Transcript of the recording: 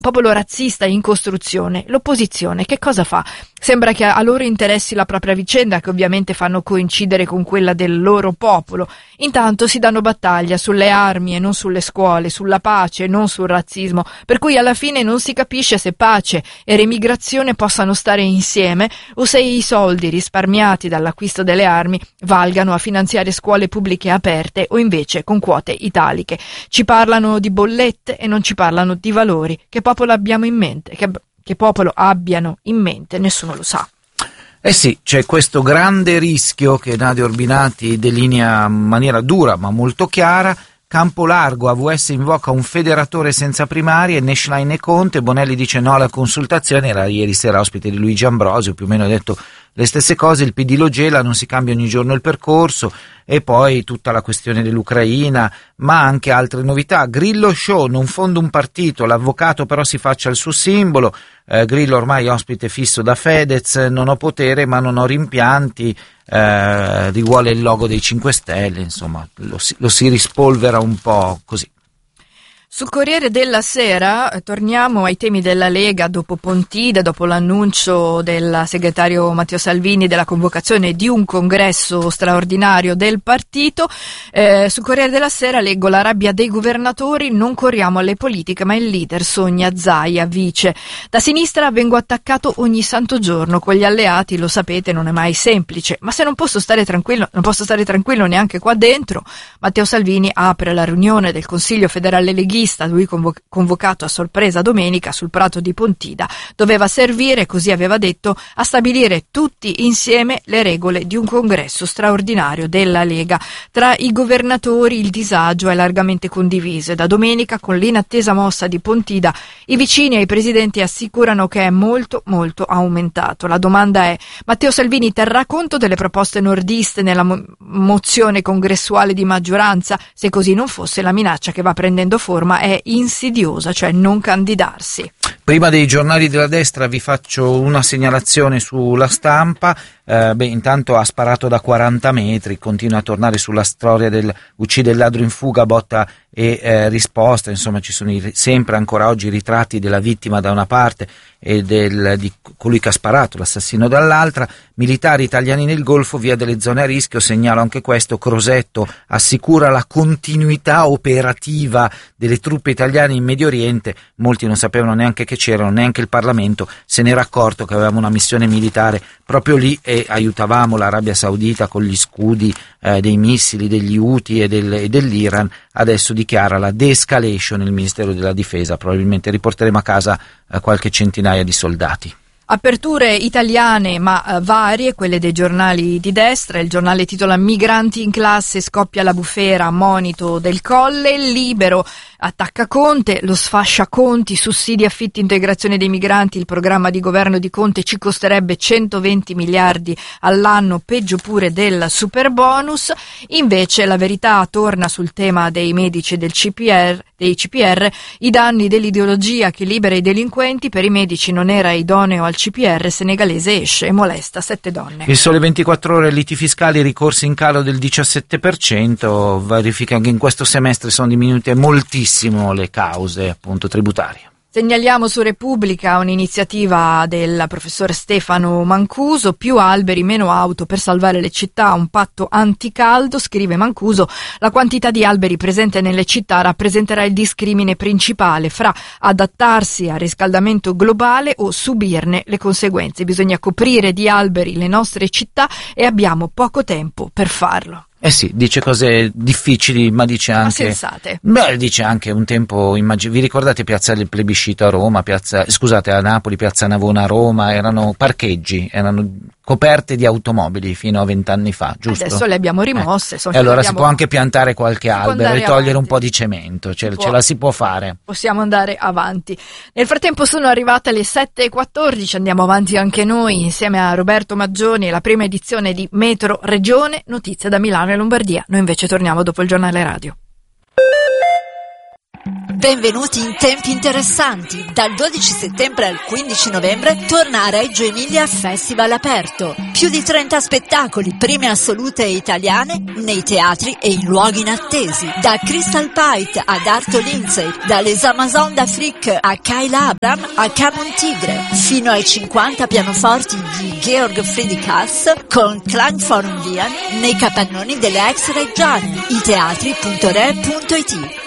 popolo razzista in costruzione. L'opposizione che cosa fa? Sembra che a loro interessi la propria vicenda, che ovviamente fanno coincidere con quella del loro popolo. Intanto si danno battaglia sulle armi e non sulle scuole, sulla pace e non sul razzismo, per cui alla fine non si capisce se pace e remigrazione possano stare insieme o se i soldi risparmiati dall'acquisto delle armi valgano a finanziare scuole pubbliche aperte o invece con quote italiche. Ci parlano di bollette e non ci parlano di valori. Che popolo abbiamo in mente? Che popolo abbiano in mente? Nessuno lo sa. Eh sì, c'è questo grande rischio che Nadia Urbinati delinea in maniera dura ma molto chiara. Campo largo, AVS invoca un federatore senza primarie, Neschlein e Conte, Bonelli dice no alla consultazione, era ieri sera ospite di Luigi Ambrosio, più o meno ha detto le stesse cose, il PD lo gela, non si cambia ogni giorno il percorso, e poi tutta la questione dell'Ucraina, ma anche altre novità. Grillo show, non fonda un partito, l'avvocato però si faccia il suo simbolo, Grillo ormai ospite fisso da Fedez, non ho potere ma non ho rimpianti, rivuole il logo dei 5 Stelle, insomma lo si rispolvera un po' così. Sul Corriere della Sera torniamo ai temi della Lega dopo Pontida, dopo l'annuncio del segretario Matteo Salvini della convocazione di un congresso straordinario del partito. Sul Corriere della Sera leggo la rabbia dei governatori, non corriamo alle politiche ma il leader sogna Zaia vice. Da sinistra vengo attaccato ogni santo giorno, con gli alleati lo sapete non è mai semplice, ma se non posso stare tranquillo neanche qua dentro. Matteo Salvini apre la riunione del Consiglio federale leghista, lui convocato a sorpresa domenica sul prato di Pontida, doveva servire, così aveva detto, a stabilire tutti insieme le regole di un congresso straordinario della Lega. Tra i governatori il disagio è largamente condiviso e da domenica, con l'inattesa mossa di Pontida, i vicini e i presidenti assicurano che è molto molto aumentato. La domanda è: Matteo Salvini terrà conto delle proposte nordiste nella mozione congressuale di maggioranza? Se così non fosse, la minaccia che va prendendo forma è insidiosa, cioè non candidarsi. Prima dei giornali della destra vi faccio una segnalazione sulla Stampa. Intanto ha sparato da 40 metri, continua a tornare sulla storia del uccide il ladro in fuga, botta e risposta, insomma ci sono sempre ancora oggi i ritratti della vittima da una parte e di colui che ha sparato, l'assassino dall'altra. Militari italiani nel Golfo, via delle zone a rischio, segnalo anche questo, Crosetto assicura la continuità operativa delle truppe italiane in Medio Oriente, molti non sapevano neanche che c'erano, neanche il Parlamento se n'era accorto che avevamo una missione militare proprio lì e aiutavamo l'Arabia Saudita con gli scudi dei missili degli Houthi e dell'Iran. Adesso dichiara la de-escalation il Ministero della Difesa, probabilmente riporteremo a casa qualche centinaia di soldati. Aperture italiane ma varie, quelle dei giornali di destra. Il giornale titola Migranti in classe, scoppia la bufera a monito del Colle. Libero attacca Conte, lo sfascia Conti, sussidi, affitti, integrazione dei migranti. Il programma di governo di Conte ci costerebbe 120 miliardi all'anno, peggio pure del superbonus. Invece la Verità torna sul tema dei medici e dei CPR, i danni dell'ideologia che libera i delinquenti. Per i medici non era idoneo al CPR, senegalese esce e molesta 7 donne. Il Sole 24 Ore, liti fiscali, ricorsi in calo del 17%, verifica che in questo semestre sono diminuite moltissimo le cause appunto tributarie. Segnaliamo su Repubblica un'iniziativa del professor Stefano Mancuso, più alberi, meno auto per salvare le città, un patto anticaldo, scrive Mancuso. La quantità di alberi presente nelle città rappresenterà il discrimine principale fra adattarsi al riscaldamento globale o subirne le conseguenze. Bisogna coprire di alberi le nostre città e abbiamo poco tempo per farlo. Eh sì, dice cose difficili, ma dice anche... Ma sensate. Beh, dice anche un tempo... Vi ricordate Piazza del Plebiscito a Roma, a Napoli, Piazza Navona a Roma, erano parcheggi, erano coperte di automobili fino a 20 anni fa, giusto? Adesso le abbiamo rimosse. E allora si può anche piantare qualche albero e togliere un po' di cemento, ce la si può fare. Possiamo andare avanti. Nel frattempo sono arrivate le 7:14, andiamo avanti anche noi insieme a Roberto Maggioni e la prima edizione di Metro Regione, notizie da Milano e Lombardia. Noi invece torniamo dopo il giornale radio. Benvenuti in tempi interessanti. Dal 12 settembre al 15 novembre torna a Reggio Emilia Festival aperto. Più di 30 spettacoli, prime assolute italiane, nei teatri e in luoghi inattesi. Da Crystal Pite ad Arto Lindsay, dalle Amazon d'Afrique a Kayla Abram a Camon Tigre, fino ai 50 pianoforti di Georg Friedrich Haas con Klangforum Wien nei capannoni delle ex Reggiane. iteatri.re.it